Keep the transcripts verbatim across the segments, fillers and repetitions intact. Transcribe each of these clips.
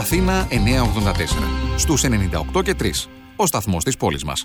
Αθήνα εννιακόσια ογδόντα τέσσερα. Στους ενενήντα οκτώ και τρία. Ο σταθμός της πόλης μας.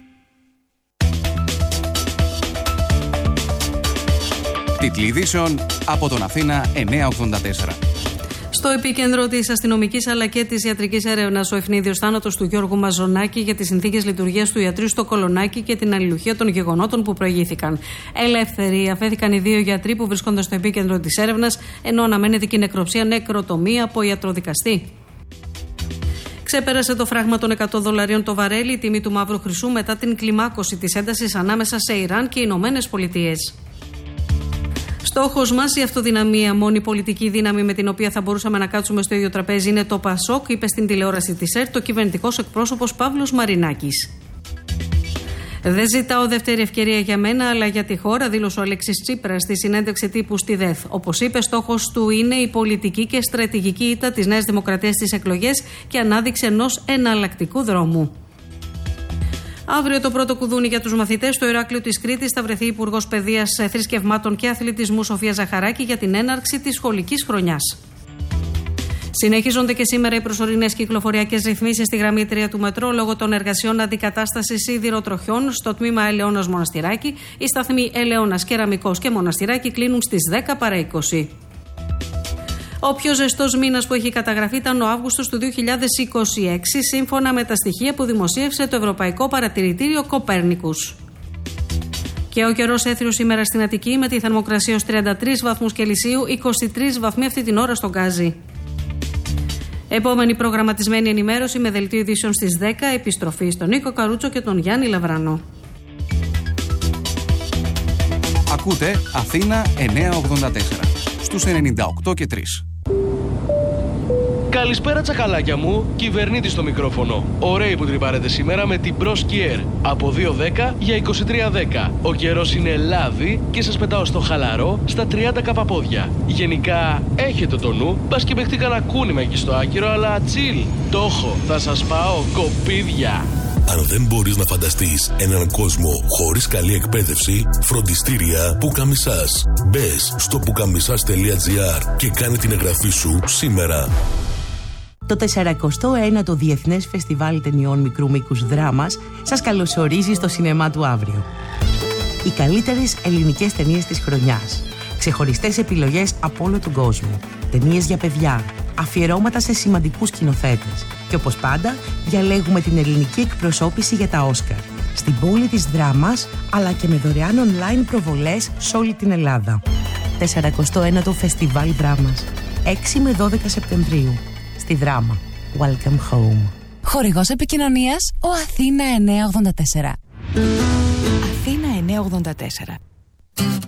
Τίτλοι ειδήσεων από τον Αθήνα εννιακόσια ογδόντα τέσσερα. Στο επίκεντρο της αστυνομικής αλλά και της ιατρικής έρευνας, ο ευνίδιος θάνατος του Γιώργου Μαζονάκη για τις συνθήκες λειτουργίας του ιατρείου στο Κολονάκι και την αλληλουχία των γεγονότων που προηγήθηκαν. Ελεύθεροι αφέθηκαν οι δύο γιατροί που βρίσκονται στο επίκεντρο της έρευνας, ενώ αναμένεται και η νεκροψία νεκροτομία από ιατροδικαστή. Ξέπερασε το φράγμα των εκατό δολαρίων το βαρέλι η τιμή του μαύρου χρυσού μετά την κλιμάκωση της έντασης ανάμεσα σε Ιράν και Ηνωμένες Πολιτείες. Στόχος μας η αυτοδυναμία. Μόνη πολιτική δύναμη με την οποία θα μπορούσαμε να κάτσουμε στο ίδιο τραπέζι είναι το ΠΑΣΟΚ, είπε στην τηλεόραση της ΕΡΤ ο κυβερνητικός εκπρόσωπος Παύλος Μαρινάκης. Δεν ζητάω δεύτερη ευκαιρία για μένα, αλλά για τη χώρα, δήλωσε ο Αλέξης Τσίπρας στη συνέντευξη τύπου στη ΔΕΘ. Όπως είπε, στόχος του είναι η πολιτική και στρατηγική ήττα της Νέας Δημοκρατίας στις εκλογές και ανάδειξη ενός εναλλακτικού δρόμου. Αύριο το πρώτο κουδούνι για τους μαθητές στο Ηράκλειο της Κρήτης θα βρεθεί Υπουργός Παιδείας, Θρησκευμάτων και Αθλητισμού Σοφία Ζαχαράκη για την έναρξη της σχολικής χρονιάς. Συνεχίζονται και σήμερα οι προσωρινές κυκλοφοριακές ρυθμίσεις στη γραμμή τρία του μετρό λόγω των εργασιών αντικατάστασης σιδηροτροχιών στο τμήμα Ελαιώνας Μοναστηράκη. Οι σταθμοί Ελαιώνας, Κεραμικός και Μοναστηράκη κλείνουν στις δέκα παρά είκοσι. Ο πιο ζεστός μήνας που έχει καταγραφεί ήταν ο Αύγουστος του δύο χιλιάδες είκοσι έξι, σύμφωνα με τα στοιχεία που δημοσίευσε το Ευρωπαϊκό Παρατηρητήριο Κοπέρνικους. Και ο καιρός έθριο σήμερα στην Αττική με τη θερμοκρασία ως τριάντα τρεις βαθμούς Κελσίου, είκοσι τρεις βαθμοί αυτή την ώρα στον Γκάζι. Επόμενη προγραμματισμένη ενημέρωση με δελτίο ειδήσεων στις δέκα, επιστροφή στον Νίκο Καρούτσο και τον Γιάννη Λαβρανό. Ακούτε Αθήνα εννιακόσια ογδόντα τέσσερα στους ενενήντα οκτώ και τρία. Καλησπέρα τσακαλάκια μου, κυβερνήτη στο μικρόφωνο. Ωραίοι που τρυπάρετε σήμερα με την Pro Skier. Από δύο δέκα για είκοσι τρία δέκα. Ο καιρός είναι λάδι και σας πετάω στο χαλαρό στα τριάντα καπαπόδια. Γενικά έχετε το νου, πας και παιχτεί κανένα κούνημα εκεί στο άκυρο, αλλά τσιλ. Το έχω, θα σας πάω κοπίδια. Αν δεν μπορείς να φανταστείς έναν κόσμο χωρίς καλή εκπαίδευση, φροντιστήρια Πουκαμισάς. Μπες στο πουκαμισάς τελεία τζι άρ και κάνε την εγγραφή σου σήμερα. Το τεσσαρακοστό ένατο Διεθνές Φεστιβάλ Ταινιών Μικρού Μήκους Δράμας σας καλωσορίζει στο σινεμά του αύριο. Οι καλύτερες ελληνικές ταινίες της χρονιάς. Ξεχωριστές επιλογές από όλο τον κόσμο. Ταινίες για παιδιά. Αφιερώματα σε σημαντικούς σκηνοθέτες. Και όπως πάντα, διαλέγουμε την ελληνική εκπροσώπηση για τα Όσκαρ. Στην πόλη της Δράμας, αλλά και με δωρεάν online προβολές σε όλη την Ελλάδα. τεσσαρακοστό ένατο Φεστιβάλ Δράμας. έξι με δώδεκα Σεπτεμβρίου. Στη Δράμα. Welcome home. Χορηγός επικοινωνίας ο Αθήνα εννιακόσια ογδόντα τέσσερα. Αθήνα εννιακόσια ογδόντα τέσσερα.